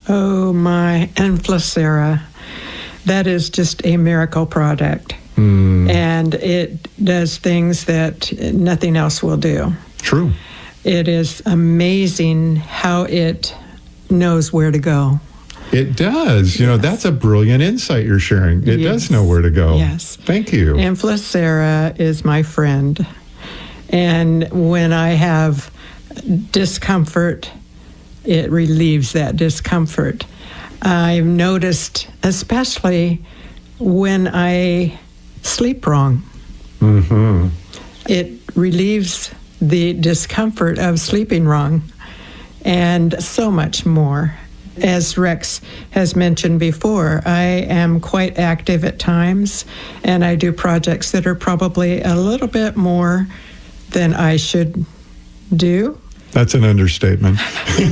Oh, my Enflacera. That is just a miracle product. And it does things that nothing else will do. True. It is amazing how it knows where to go. It does. You know, that's a brilliant insight you're sharing. It does know where to go. Yes. Thank you. Enflacera is my friend. And when I have discomfort, it relieves that discomfort. I've noticed, especially when I sleep wrong, it relieves the discomfort of sleeping wrong and so much more. As Rex has mentioned before, I am quite active at times, and I do projects that are probably a little bit more than I should do. That's an understatement.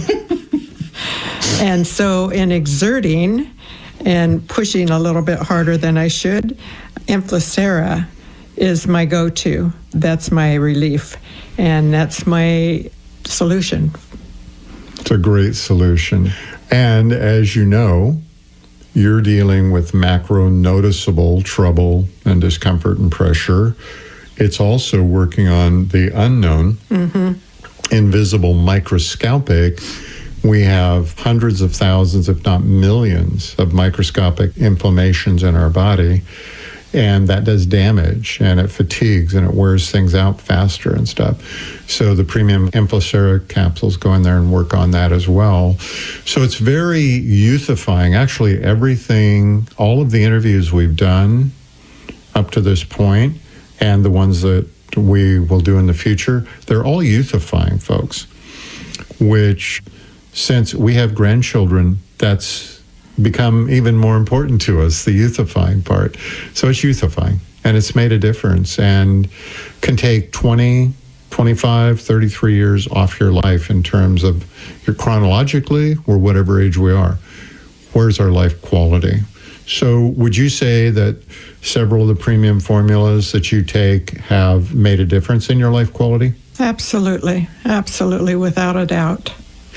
And so in exerting and pushing a little bit harder than I should, Enflacera is my go-to. That's my relief, and that's my solution. It's a great solution. And as you know, you're dealing with macro noticeable trouble and discomfort and pressure. It's also working on the unknown, invisible, microscopic. We have hundreds of thousands, if not millions, of microscopic inflammations in our body, and that does damage, and it fatigues, and it wears things out faster and stuff. So the premium Enflacera capsules go in there and work on that as well. So it's very youthifying. Actually, everything, all of the interviews we've done up to this point, and the ones that we will do in the future, they're all youthifying, folks, which, since we have grandchildren, that's become even more important to us, the youthifying part. So it's youthifying, and it's made a difference and can take 20, 25, 33 years off your life in terms of your chronologically or whatever age we are. Where's our life quality? So would you say that several of the premium formulas that you take have made a difference in your life quality? Absolutely. Absolutely, without a doubt.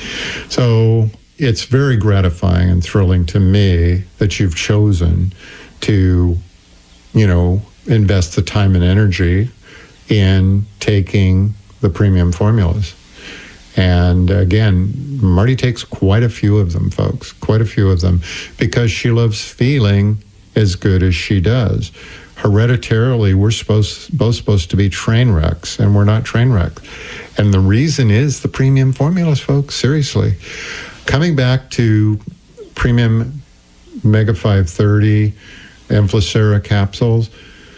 So it's very gratifying and thrilling to me that you've chosen to, invest the time and energy in taking the premium formulas. And again, Marty takes quite a few of them, folks, quite a few of them, because she loves feeling as good as she does. Hereditarily, we're both supposed to be train wrecks, and we're not train wrecks. And the reason is the premium formulas, folks, seriously. Coming back to premium Mega 530 Enflacera capsules,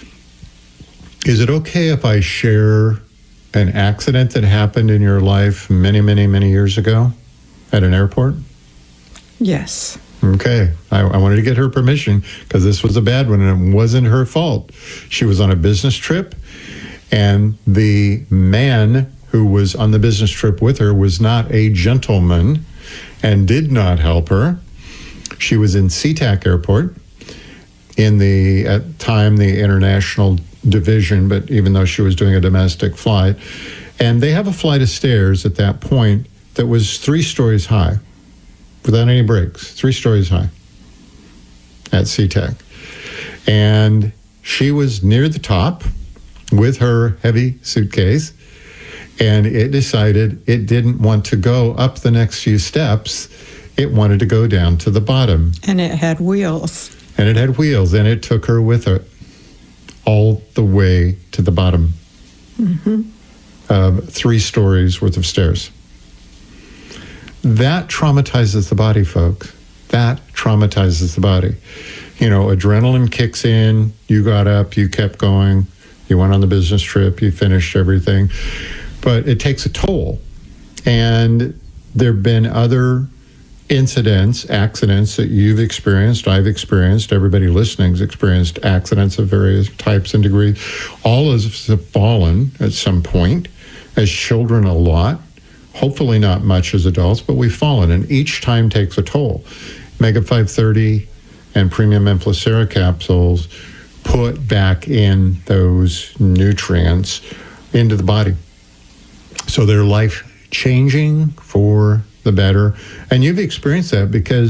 is it okay if I share an accident that happened in your life many, many, many years ago at an airport? Yes. Okay. I wanted to get her permission because this was a bad one and it wasn't her fault. She was on a business trip, and the man who was on the business trip with her was not a gentleman and did not help her. She was in SeaTac Airport in the, at time, the international division, but even though she was doing a domestic flight. And they have a flight of stairs at that point that was 3 stories high without any breaks, 3 stories high at SeaTac. And she was near the top with her heavy suitcase, and it decided it didn't want to go up the next few steps. It wanted to go down to the bottom. And it had wheels. And it had wheels, and it took her with it all the way to the bottom of 3 stories worth of stairs. That traumatizes the body, folks. That traumatizes the body. Adrenaline kicks in, you got up, you kept going, you went on the business trip, you finished everything. But it takes a toll. And there have been other incidents, accidents that you've experienced, I've experienced, everybody listening's experienced accidents of various types and degrees. All of us have fallen at some point, as children a lot, hopefully not much as adults, but we've fallen, and each time takes a toll. Mega 530 and premium Enflacera capsules put back in those nutrients into the body. So they're life-changing for the better. And you've experienced that because